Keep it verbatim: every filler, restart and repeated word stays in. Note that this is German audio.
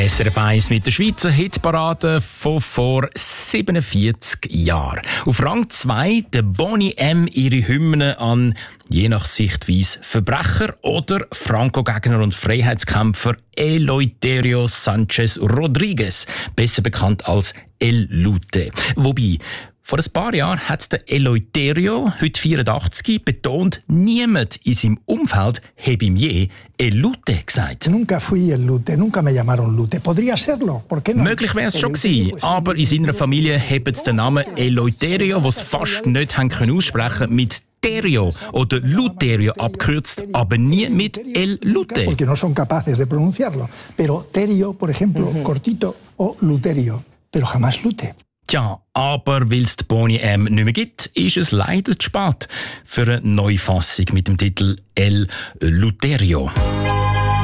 S R F eins mit der Schweizer Hitparade von vor siebenundvierzig Jahren. Auf Rang zwei der Boney M. ihre Hymne an je nach Sichtweise Verbrecher oder Franco-Gegner und Freiheitskämpfer Eleuterio Sanchez Rodriguez, besser bekannt als El Lute. Wobei, vor ein paar Jahren hat der Eleuterio, heute vierundachtzig, betont, niemand in seinem Umfeld habe ihm je El Lute gesagt. Nunca fui El Lute, nunca me llamaron Lute. Podría serlo, ¿por qué no? Möglich wäre es schon gewesen, aber in seiner Familie haben sie den Namen Eleuterio, den sie fast nicht haben können aussprechen, mit Terio oder Luterio abkürzt, aber nie mit El Lute. Porque no son capaces de pronunciarlo. Pero Terio, por ejemplo, mhm. cortito, o Luterio, pero jamás Lute. Tja, aber weil es die Boney M nicht mehr gibt, ist es leider zu spät für eine Neufassung mit dem Titel El Luterio.